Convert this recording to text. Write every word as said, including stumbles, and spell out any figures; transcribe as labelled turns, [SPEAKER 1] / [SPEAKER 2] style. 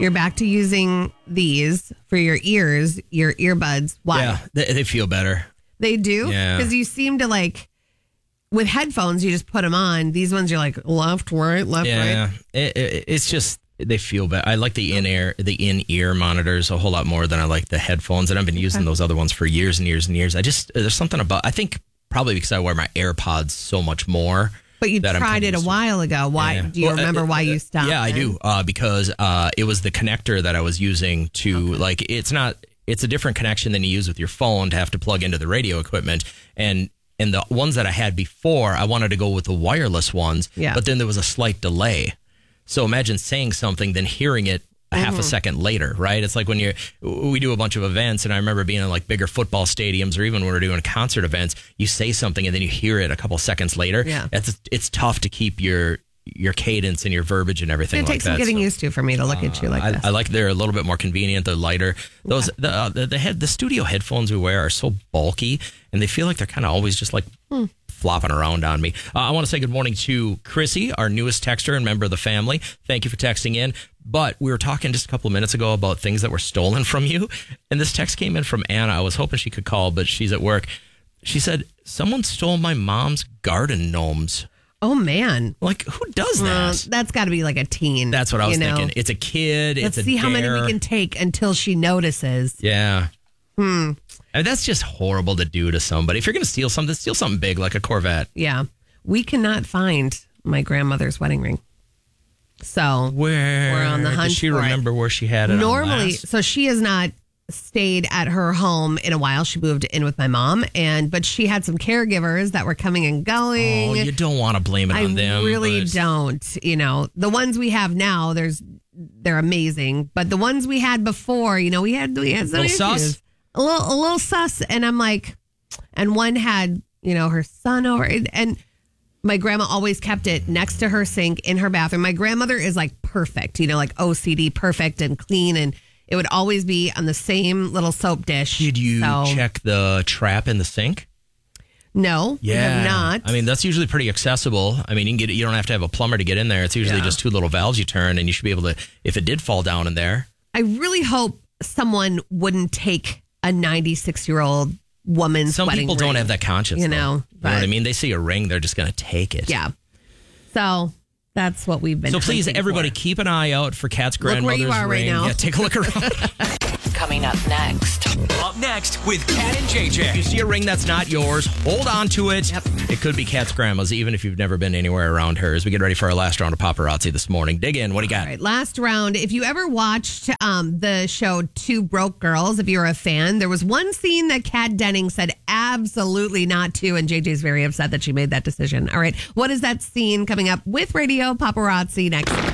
[SPEAKER 1] You're back to using these for your ears, your earbuds. Why?
[SPEAKER 2] Yeah, they, they feel better.
[SPEAKER 1] They do?
[SPEAKER 2] Yeah.
[SPEAKER 1] Because you seem to like, with headphones, you just put them on. These ones, you're like left, right, left,
[SPEAKER 2] yeah,
[SPEAKER 1] right.
[SPEAKER 2] It, it, it's just, they feel better. I like the in-ear, the in-ear monitors a whole lot more than I like the headphones. And I've been using those other ones for years and years and years. I just, there's something about, I think probably because I wear my AirPods so much more.
[SPEAKER 1] But you
[SPEAKER 2] that I'm
[SPEAKER 1] tried
[SPEAKER 2] kinda
[SPEAKER 1] it a
[SPEAKER 2] used to.
[SPEAKER 1] while ago. Why?
[SPEAKER 2] Yeah.
[SPEAKER 1] Do you
[SPEAKER 2] Well,
[SPEAKER 1] remember
[SPEAKER 2] uh,
[SPEAKER 1] why you stopped?
[SPEAKER 2] Yeah, I
[SPEAKER 1] then?
[SPEAKER 2] do. Uh, because uh, it was the connector that I was using to, like, it's not, it's a different connection than you use with your phone to have to plug into the radio equipment. And and the ones that I had before, I wanted to go with the wireless ones.
[SPEAKER 1] Yeah.
[SPEAKER 2] But then there was a slight delay. So imagine saying something, then hearing it a half a second later, right? It's like when you're, we do a bunch of events, and I remember being in like bigger football stadiums, or even when we're doing concert events, you say something and then you hear it a couple seconds later.
[SPEAKER 1] Yeah.
[SPEAKER 2] It's, it's tough to keep your your cadence and your verbiage and everything
[SPEAKER 1] It
[SPEAKER 2] like
[SPEAKER 1] takes
[SPEAKER 2] that.
[SPEAKER 1] some getting
[SPEAKER 2] so.
[SPEAKER 1] used to for me to look at you like
[SPEAKER 2] I,
[SPEAKER 1] this.
[SPEAKER 2] I like they're a little bit more convenient. They're lighter. Those the uh, the the, head, the studio headphones we wear are so bulky, and they feel like they're kind of always just like hmm. flopping around on me. Uh, I want to say good morning to Chrissy, our newest texter and member of the family. Thank you for texting in. But we were talking just a couple of minutes ago about things that were stolen from you, and this text came in from Anna. I was hoping she could call, but she's at work. She said someone stole my mom's garden gnomes.
[SPEAKER 1] Oh, man.
[SPEAKER 2] Like, who does that?
[SPEAKER 1] Well, that's got to be like a teen.
[SPEAKER 2] That's what I was
[SPEAKER 1] you know?
[SPEAKER 2] thinking. It's a kid.
[SPEAKER 1] Let's
[SPEAKER 2] it's a
[SPEAKER 1] see how many
[SPEAKER 2] dare.
[SPEAKER 1] we can take until she notices.
[SPEAKER 2] Yeah.
[SPEAKER 1] Hmm.
[SPEAKER 2] I mean, that's just horrible to do to somebody. If you're going to steal something, steal something big like a Corvette.
[SPEAKER 1] Yeah. We cannot find my grandmother's wedding ring. So
[SPEAKER 2] Where?
[SPEAKER 1] we're on the hunt
[SPEAKER 2] Does she
[SPEAKER 1] for it.
[SPEAKER 2] remember where she had it?
[SPEAKER 1] Normally,
[SPEAKER 2] on last?
[SPEAKER 1] so she has not stayed at her home in a while. She moved in with my mom, and but she had some caregivers that were coming and going.
[SPEAKER 2] Oh, you don't want to blame it
[SPEAKER 1] I
[SPEAKER 2] on them.
[SPEAKER 1] really
[SPEAKER 2] but-
[SPEAKER 1] don't. You know, the ones we have now, there's they're amazing, but the ones we had before, you know, we had we had some
[SPEAKER 2] Little
[SPEAKER 1] issues.
[SPEAKER 2] sus?
[SPEAKER 1] a little a little sus, and I'm like, and one had you know her son over, and my grandma always kept it next to her sink in her bathroom. My grandmother is like perfect, you know, like O C D, perfect and clean, and it would always be on the same little soap dish.
[SPEAKER 2] Did you
[SPEAKER 1] So,
[SPEAKER 2] check the trap in the sink?
[SPEAKER 1] No, we have not.
[SPEAKER 2] I mean, that's usually pretty accessible. I mean, you can get it, you don't have to have a plumber to get in there. It's usually
[SPEAKER 1] Yeah.
[SPEAKER 2] just two little valves you turn, and you should be able to, if it did fall down in there.
[SPEAKER 1] I really hope someone wouldn't take a ninety-six year old woman's
[SPEAKER 2] Some
[SPEAKER 1] wedding
[SPEAKER 2] people don't
[SPEAKER 1] ring,
[SPEAKER 2] have that conscience,
[SPEAKER 1] you
[SPEAKER 2] though.
[SPEAKER 1] know.
[SPEAKER 2] You know what I
[SPEAKER 1] but-
[SPEAKER 2] mean? They see a ring, they're just going to take it.
[SPEAKER 1] Yeah. So that's what we've been.
[SPEAKER 2] So please,
[SPEAKER 1] hunting
[SPEAKER 2] everybody,
[SPEAKER 1] for.
[SPEAKER 2] keep an eye out for Kat's
[SPEAKER 1] Look where
[SPEAKER 2] grandmother's
[SPEAKER 1] you are right
[SPEAKER 2] ring.
[SPEAKER 1] now.
[SPEAKER 2] Yeah, take a look around.
[SPEAKER 3] Coming up next.
[SPEAKER 4] Up next with Kat and J J.
[SPEAKER 2] If you see a ring that's not yours, hold on to it.
[SPEAKER 1] Yep.
[SPEAKER 2] It could be Kat's grandma's, even if you've never been anywhere around her. As we get ready for our last round of paparazzi this morning. Dig in. What do you got?
[SPEAKER 1] All right, last round. If you ever watched um, the show Two Broke Girls, if you're a fan, there was one scene that Kat Denning said absolutely not to, and J J's very upset that she made that decision. All right, what is that scene coming up with Radio Paparazzi next?